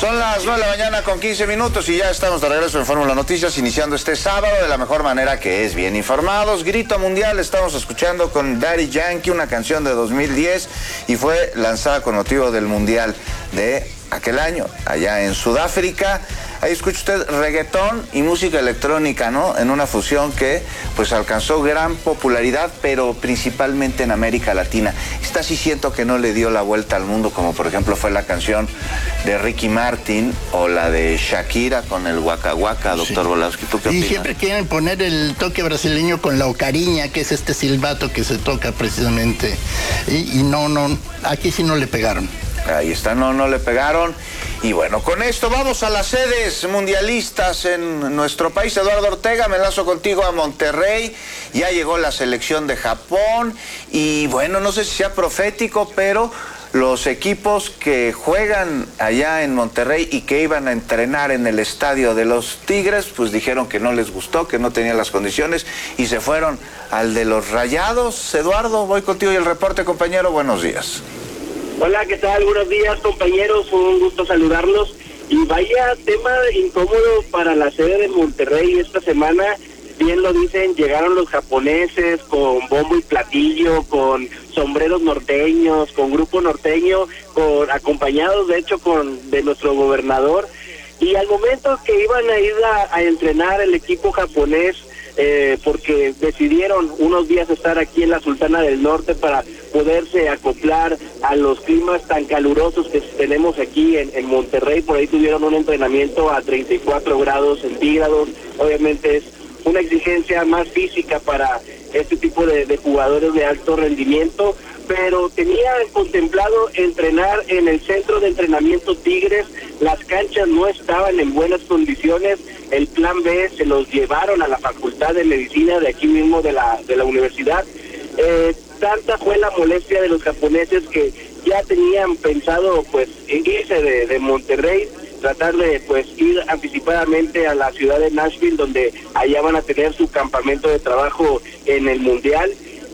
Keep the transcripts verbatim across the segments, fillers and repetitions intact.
Son las nueve de la mañana con quince minutos y ya estamos de regreso en Fórmula Noticias, iniciando este sábado de la mejor manera, que es bien informados. Grito Mundial, estamos escuchando con Daddy Yankee, una canción de dos mil diez y fue lanzada con motivo del Mundial de aquel año, allá en Sudáfrica. Ahí escucha usted reggaetón y música electrónica, ¿no? En una fusión que pues alcanzó gran popularidad, pero principalmente en América Latina. Esta sí siento que no le dio la vuelta al mundo, como por ejemplo fue la canción de Ricky Martin o la de Shakira con el Waka Waka, doctor sí. Volowski. ¿Tú qué y opinas? Siempre quieren poner el toque brasileño con la ocariña, que es este silbato que se toca precisamente. Y, y no, no, aquí sí no le pegaron. Ahí está, no, no le pegaron. Y bueno, con esto vamos a las sedes mundialistas en nuestro país. Eduardo Ortega, me lanzo contigo a Monterrey. Ya llegó la selección de Japón. Y bueno, no sé si sea profético, pero los equipos que juegan allá en Monterrey y que iban a entrenar en el estadio de los Tigres, pues dijeron que no les gustó, que no tenían las condiciones y se fueron al de los Rayados. Eduardo, voy contigo y el reporte, compañero. Buenos días. Hola, ¿qué tal? Buenos días, compañeros, un gusto saludarlos. Y vaya tema incómodo para la sede de Monterrey esta semana. Bien lo dicen, llegaron los japoneses con bombo y platillo, con sombreros norteños, con grupo norteño, con acompañados de hecho con de nuestro gobernador. Y al momento que iban a ir a, a entrenar el equipo japonés, Eh, porque decidieron unos días estar aquí en la Sultana del Norte para poderse acoplar a los climas tan calurosos que tenemos aquí en, en Monterrey. Por ahí tuvieron un entrenamiento a treinta y cuatro grados centígrados. Obviamente es una exigencia más física para este tipo de, de jugadores de alto rendimiento, pero tenían contemplado entrenar en el centro de entrenamiento Tigres. Las canchas no estaban en buenas condiciones. El plan B se los llevaron a la Facultad de Medicina de aquí mismo de la de la universidad. Eh, tanta fue la molestia de los japoneses que ya tenían pensado pues irse de, de Monterrey, tratar de pues ir anticipadamente a la ciudad de Nashville, donde allá van a tener su campamento de trabajo en el Mundial.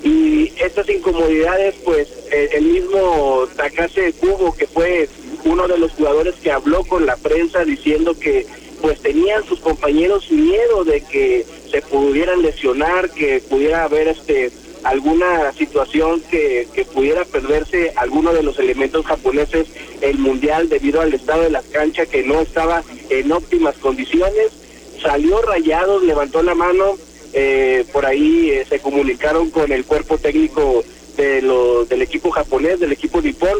Y estas incomodidades, pues eh, el mismo Takase Kubo, que fue uno de los jugadores que habló con la prensa diciendo que pues tenían sus compañeros miedo de que se pudieran lesionar, que pudiera haber este alguna situación que, que pudiera perderse alguno de los elementos japoneses el Mundial debido al estado de las canchas que no estaba en óptimas condiciones. Salió Rayados, levantó la mano, eh, por ahí eh, se comunicaron con el cuerpo técnico de lo, del equipo japonés, del equipo nipón,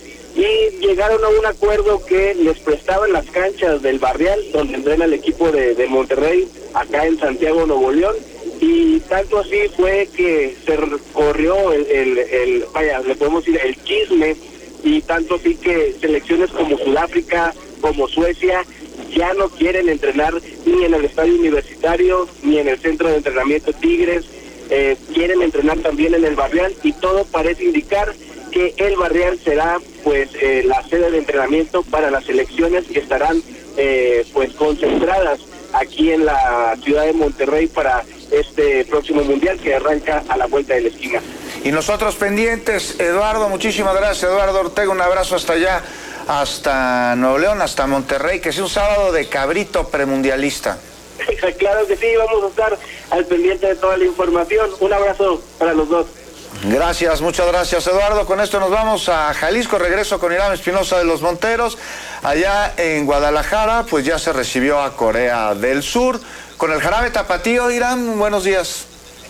y llegaron a un acuerdo que les prestaban las canchas del Barrial, donde entrena el equipo de, de Monterrey, acá en Santiago, Nuevo León, y tanto así fue que se corrió el, el, el vaya, le podemos decir el chisme, y tanto así que selecciones como Sudáfrica, como Suecia, ya no quieren entrenar ni en el estadio universitario, ni en el centro de entrenamiento Tigres, eh, quieren entrenar también en el Barrial, y todo parece indicar que el Barrial será pues eh, la sede de entrenamiento para las selecciones que estarán eh, pues concentradas aquí en la ciudad de Monterrey para este próximo Mundial que arranca a la vuelta de la esquina. Y nosotros pendientes, Eduardo, muchísimas gracias, Eduardo Ortega, un abrazo hasta allá, hasta Nuevo León, hasta Monterrey, que sea un sábado de cabrito premundialista. Claro que sí, vamos a estar al pendiente de toda la información. Un abrazo para los dos. Gracias, muchas gracias, Eduardo. Con esto nos vamos a Jalisco, regreso con Irán Espinosa de los Monteros. Allá en Guadalajara, pues ya se recibió a Corea del Sur con el jarabe tapatío. Irán, buenos días.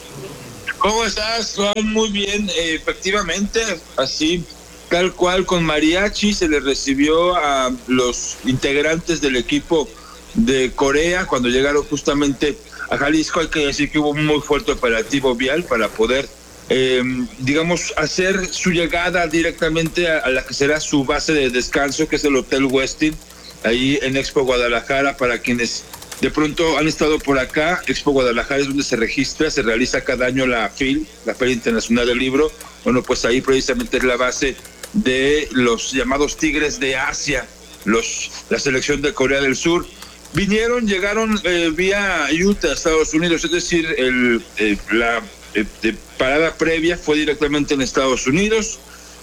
¿Cómo estás, Juan? Muy bien, eh, efectivamente, así, tal cual, con mariachi se le recibió a los integrantes del equipo de Corea cuando llegaron justamente a Jalisco. Hay que decir que hubo un muy fuerte operativo vial para poder Eh, digamos, hacer su llegada directamente a, a la que será su base de descanso, que es el Hotel Westin, ahí en Expo Guadalajara. Para quienes de pronto han estado por acá, Expo Guadalajara es donde se registra, se realiza cada año la F I L, la Feria Internacional del Libro. Bueno, pues ahí precisamente es la base de los llamados Tigres de Asia, los la selección de Corea del Sur. Vinieron, llegaron eh, vía Utah, Estados Unidos, es decir, el, eh, la de, de parada previa fue directamente en Estados Unidos,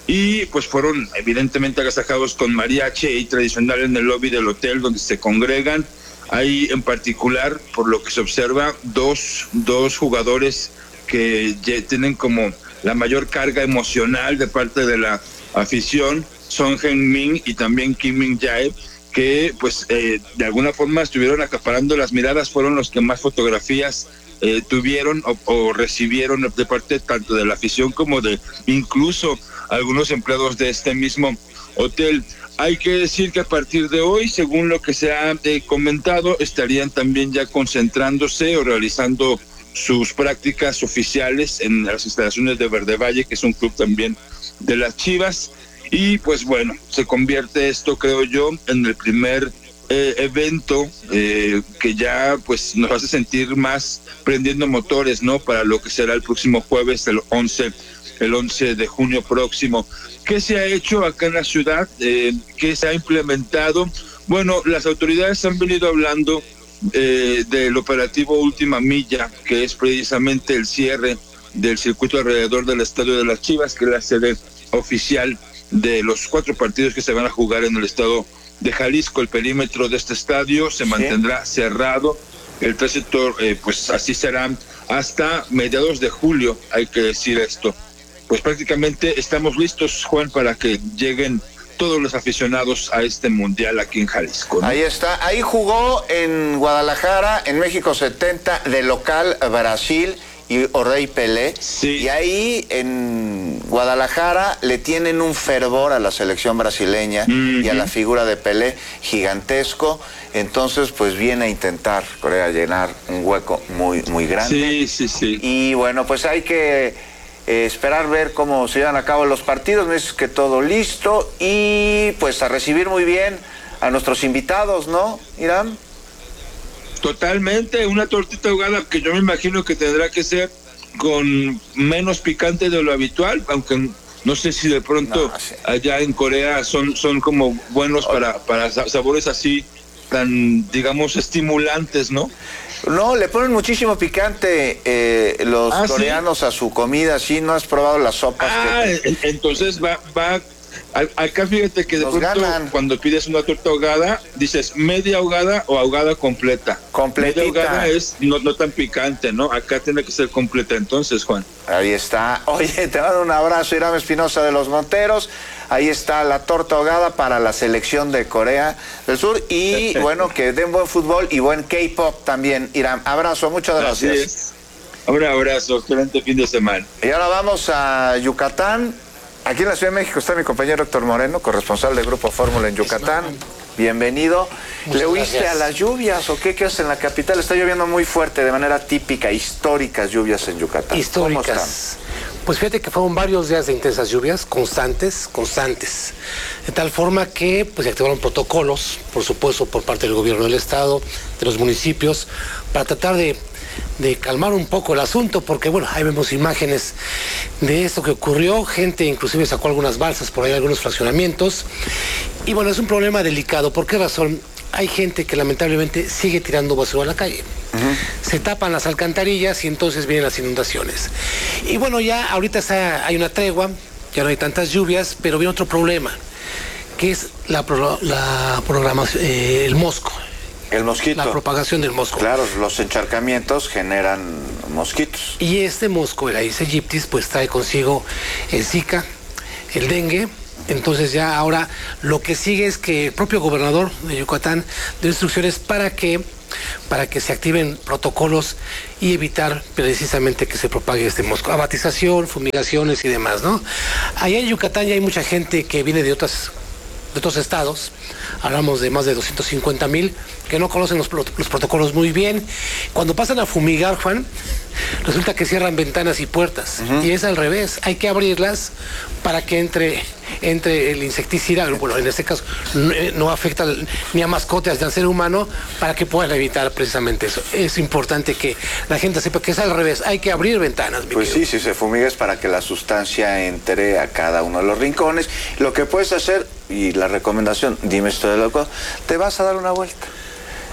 y pues fueron evidentemente agasajados con mariachi y tradicional en el lobby del hotel donde se congregan. Hay en particular, por lo que se observa, dos, dos jugadores que tienen como la mayor carga emocional de parte de la afición, Son Heung-min y también Kim Min-jae, que pues eh, de alguna forma estuvieron acaparando las miradas, fueron los que más fotografías eh, tuvieron o, o recibieron de parte tanto de la afición como de incluso algunos empleados de este mismo hotel. Hay que decir que a partir de hoy, según lo que se ha eh, comentado, estarían también ya concentrándose o realizando sus prácticas oficiales en las instalaciones de Verde Valle, que es un club también de las Chivas. Y pues bueno, se convierte esto, creo yo, en el primer eh, evento eh, que ya pues nos hace sentir más prendiendo motores, ¿no? Para lo que será el próximo jueves, el once, el once de junio próximo. ¿Qué se ha hecho acá en la ciudad? Eh, ¿Qué se ha implementado? Bueno, las autoridades han venido hablando eh, del operativo Última Milla, que es precisamente el cierre del circuito alrededor del Estadio de las Chivas, que es la sede oficial de los cuatro partidos que se van a jugar en el estado de Jalisco. El perímetro de este estadio se mantendrá sí. cerrado. El tránsito, eh, pues así será hasta mediados de julio, hay que decir esto. Pues prácticamente estamos listos, Juan, para que lleguen todos los aficionados a este mundial aquí en Jalisco, ¿no? Ahí está, ahí jugó en Guadalajara, en México setenta, de local Brasil y Orey Pelé, sí. Y ahí en Guadalajara le tienen un fervor a la selección brasileña uh-huh. y a la figura de Pelé gigantesco. Entonces pues viene a intentar Corea llenar un hueco muy muy grande. Sí, sí, sí. Y bueno, pues hay que eh, esperar ver cómo se llevan a cabo los partidos. Me dices que todo listo y pues a recibir muy bien a nuestros invitados, ¿no, Irán? Totalmente, una tortita ahogada que yo me imagino que tendrá que ser con menos picante de lo habitual, aunque no sé si de pronto no, sí. allá en Corea son, son como buenos para, para sabores así tan, digamos, estimulantes, ¿no? No, le ponen muchísimo picante eh, los ah, coreanos ¿sí? a su comida. ¿Sí? ¿No has probado las sopas? Ah, que... entonces va... va acá fíjate que de Nos pronto ganan. Cuando pides una torta ahogada, dices media ahogada o ahogada completa. Completita. Media ahogada es no, no tan picante, ¿no? Acá tiene que ser completa entonces, Juan. Ahí está. Oye, te mando un abrazo, Irán Espinosa de los Monteros. Ahí está la torta ahogada para la selección de Corea del Sur. Y bueno, que den buen fútbol y buen K-pop también, Irán. Abrazo, muchas gracias. Así es. Un abrazo, excelente fin de semana. Y ahora vamos a Yucatán. Aquí en la Ciudad de México está mi compañero Héctor Moreno, corresponsal del Grupo Fórmula en Yucatán. Bienvenido. Muchas ¿Le huiste gracias. a las lluvias o qué? ¿Qué haces en la capital? Está lloviendo muy fuerte, de manera típica, históricas lluvias en Yucatán. Históricas. Pues fíjate que fueron varios días de intensas lluvias, constantes, constantes. De tal forma que pues, se activaron protocolos, por supuesto, por parte del gobierno del estado, de los municipios, para tratar de... de calmar un poco el asunto, porque bueno, ahí vemos imágenes de esto que ocurrió, gente inclusive sacó algunas balsas por ahí, algunos fraccionamientos, y bueno, es un problema delicado. ¿Por qué razón? Hay gente que lamentablemente sigue tirando basura a la calle. Uh-huh. Se tapan las alcantarillas y entonces vienen las inundaciones. Y bueno, ya ahorita está, hay una tregua, ya no hay tantas lluvias, pero viene otro problema, que es la, pro, la programación, eh, el mosco. El mosquito. La propagación del mosco. Claro, los encharcamientos generan mosquitos. Y este mosco, el Aedes aegyptis, pues trae consigo el Zika, el dengue. Entonces ya ahora lo que sigue es que el propio gobernador de Yucatán dio instrucciones para que, para que se activen protocolos y evitar precisamente que se propague este mosco. Abatización, fumigaciones y demás, ¿no? Allá en Yucatán ya hay mucha gente que viene de otras... de otros estados, hablamos de más de doscientos cincuenta mil, que no conocen los, los protocolos muy bien. Cuando pasan a fumigar, Juan, resulta que cierran ventanas y puertas, uh-huh. y es al revés, hay que abrirlas para que entre, entre el insecticida, bueno, en este caso no, no afecta ni a mascotas ni al ser humano, para que puedan evitar precisamente eso. Es importante que la gente sepa que es al revés, hay que abrir ventanas. Pues sí, si se fumiga es para que la sustancia entre a cada uno de los rincones. Lo que puedes hacer, y la recomendación, dime esto de loco, te vas a dar una vuelta.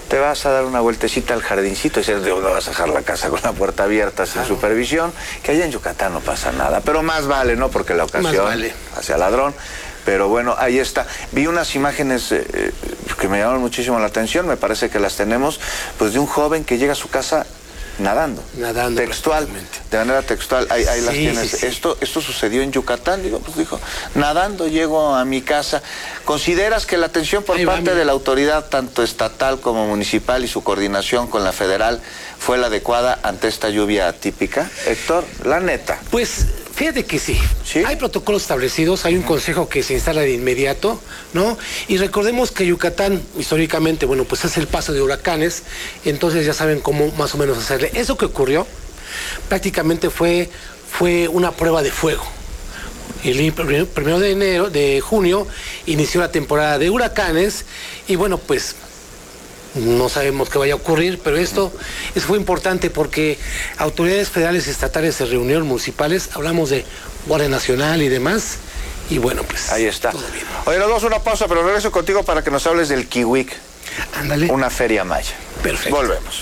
te vas a dar una vueltecita al jardincito y dices, ¿de dónde vas a dejar la casa con la puerta abierta sin claro. supervisión? Que allá en Yucatán no pasa nada, pero más vale, ¿no? Porque la ocasión vale. hacia ladrón. Pero bueno, ahí está. Vi unas imágenes eh, que me llamaron muchísimo la atención, me parece que las tenemos, pues de un joven que llega a su casa nadando. Nadando. Textual, de manera textual, ahí, ahí sí, las tienes. Sí, sí. Esto, esto sucedió en Yucatán, digo, pues dijo, nadando llego a mi casa. ¿Consideras que la atención por ahí parte va, de la autoridad, tanto estatal como municipal, y su coordinación con la federal fue la adecuada ante esta lluvia atípica? Héctor, la neta. Pues fíjate que sí. ¿Sí? Hay protocolos establecidos, hay un consejo que se instala de inmediato, ¿no? Y recordemos que Yucatán, históricamente, bueno, pues es el paso de huracanes, entonces ya saben cómo más o menos hacerle. Eso que ocurrió prácticamente fue, fue una prueba de fuego. El primero de enero, de junio, inició la temporada de huracanes y bueno, pues no sabemos qué vaya a ocurrir, pero esto, esto fue importante porque autoridades federales y estatales se reunieron, municipales, hablamos de Guardia Nacional y demás, y bueno, pues ahí está. Oye, nos vamos a una pausa, pero regreso contigo para que nos hables del Kiwik. Ándale. Una feria maya. Perfecto. Volvemos.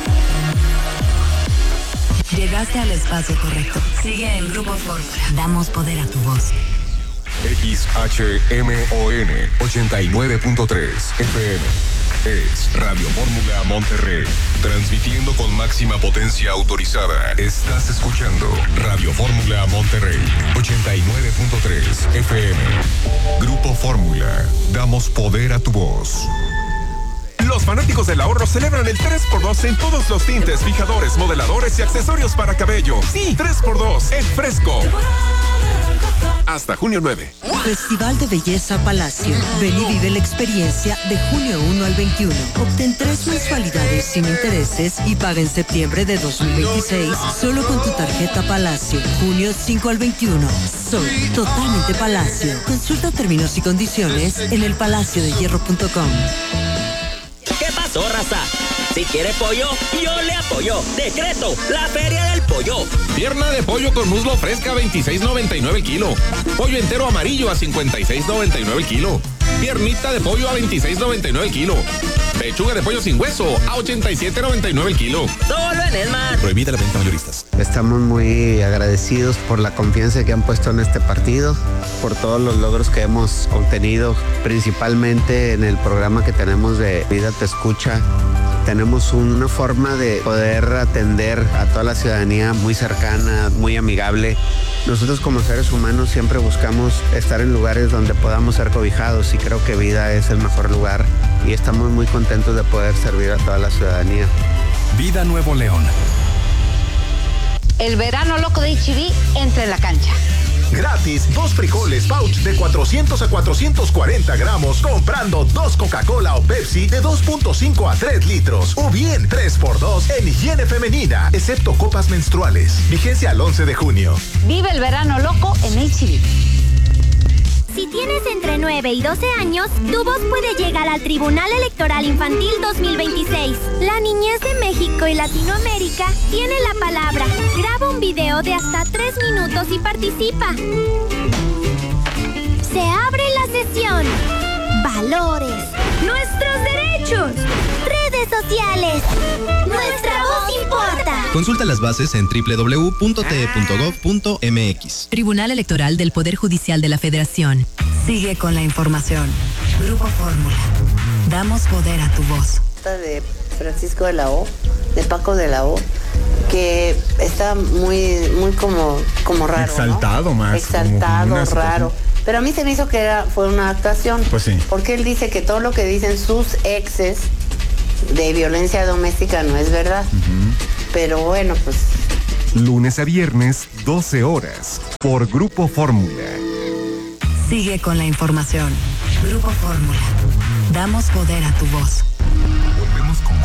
Llegaste al espacio correcto. Sigue el Grupo Fórmula. Damos poder a tu voz. X H M O N ochenta y nueve punto tres F M. Es Radio Fórmula Monterrey, transmitiendo con máxima potencia autorizada. Estás escuchando Radio Fórmula Monterrey, ochenta y nueve punto tres F M. Grupo Fórmula, damos poder a tu voz. Los fanáticos del ahorro celebran el tres por dos en todos los tintes, fijadores, modeladores y accesorios para cabello. Sí, tres por dos en Fresco. Hasta junio nueve. Festival de Belleza Palacio. Ven y vive la experiencia de junio uno al veintiuno. Obtén tres mensualidades sin intereses y paga en septiembre de dos mil veintiséis solo con tu tarjeta Palacio. Junio cinco al veintiuno. Soy totalmente Palacio. Consulta términos y condiciones en el palacio de hierro punto com. ¿Qué pasó, raza? Si quiere pollo, yo le apoyo. Decreto, la feria del pollo. Pierna de pollo con muslo fresca a veintiséis noventa y nueve el kilo. Pollo entero amarillo a cincuenta y seis noventa y nueve el kilo. Piernita de pollo a veintiséis noventa y nueve el kilo. Pechuga de pollo sin hueso a ochenta y siete noventa y nueve el kilo. Solo en Esmar. Prohibida la venta mayoristas. Estamos muy agradecidos por la confianza que han puesto en este partido, por todos los logros que hemos obtenido, principalmente en el programa que tenemos de Vida Te Escucha. Tenemos una forma de poder atender a toda la ciudadanía muy cercana, muy amigable. Nosotros como seres humanos siempre buscamos estar en lugares donde podamos ser cobijados y creo que Vida es el mejor lugar y estamos muy contentos de poder servir a toda la ciudadanía. Vida Nuevo León. El verano loco de H E B entra en la cancha. Gratis, dos frijoles pouch de cuatrocientos a cuatrocientos cuarenta gramos comprando dos Coca-Cola o Pepsi de dos punto cinco a tres litros. O bien tres por dos en higiene femenina, excepto copas menstruales. Vigencia al once de junio. Vive el verano loco en H E B. Si tienes entre nueve y doce años, tu voz puede llegar al Tribunal Electoral Infantil dos mil veintiséis. La niñez de México y Latinoamérica tiene la palabra. Graba un video de hasta tres minutos y participa. Se abre la sesión. Valores. Nuestros derechos. Redes sociales. Nuestra voz importa. Consulta las bases en doble u doble u doble u punto t e punto gov punto m x. Tribunal Electoral del Poder Judicial de la Federación. Sigue con la información. Grupo Fórmula. Damos poder a tu voz. De Francisco de la O, de Paco de la O, que está muy, muy como, como raro. Exaltado, ¿no? Más. Exaltado, raro. Pero a mí se me hizo que era, fue una actuación. Pues sí. Porque él dice que todo lo que dicen sus exes de violencia doméstica no es verdad. Uh-huh. Pero bueno, pues. Lunes a viernes, doce horas, por Grupo Fórmula. Sigue con la información. Grupo Fórmula. Damos poder a tu voz.